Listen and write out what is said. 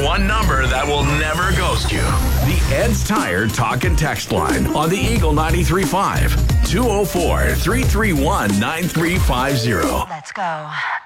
one number that will never ghost you. The Ed's Tire Talk and Text line on the Eagle 93.5. 204-331-9350. Let's go.